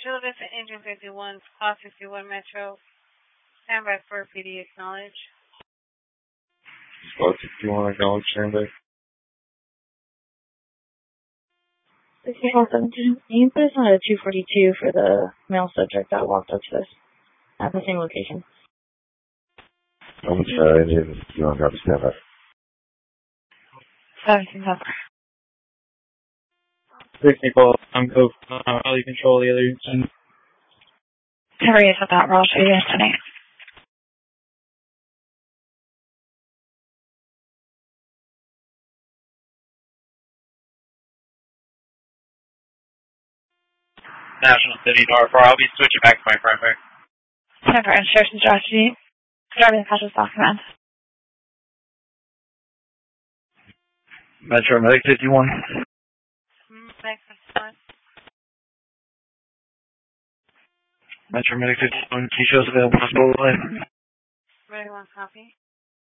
Children to Engine 51, Call 61 Metro. Standby for PD, acknowledge. Call 61, acknowledge, standby. 6417, can you put us on a 242 for the male subject that walked up to us at the same location? I'm sorry, you don't have to stand by. 17 up. 64, I'm go. I'll control the other incident. Terry is at that Ross area tonight. National City North 4, I'll be switching back to my primary. Temper and Sheriff's strategy. Driving the cautious document. Metro Medic 51. Medic 51. Metro Medic 51, key shows available. Ready, one copy.